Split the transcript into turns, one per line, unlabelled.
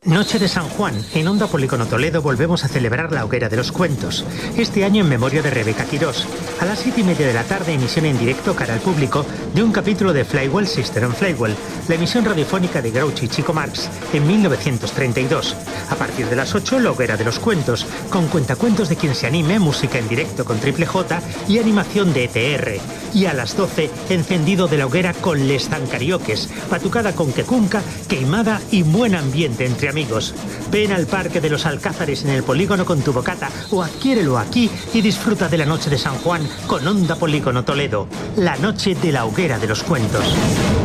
Noche de San Juan. En Onda Polígono Toledo volvemos a celebrar la Hoguera de los Cuentos. Este año en memoria de Rebeca Quirós. A las 7:30 de la tarde, emisión en directo cara al público de un capítulo de Flywell, Sister and Flywell, la emisión radiofónica de Groucho y Chico Marx en 1932. A partir de las 8, la Hoguera de los Cuentos, con cuentacuentos de quien se anime, música en directo con Triple J y animación de ETR. Y a las 12, encendido de la hoguera con Les Zancariokes, patucada con quecunca, queimada y buen ambiente entre amigos. Ven al Parque de los Alcázares en el Polígono con tu bocata o adquiérelo aquí y disfruta de la Noche de San Juan con Onda Polígono Toledo, la noche de la Hoguera de los Cuentos.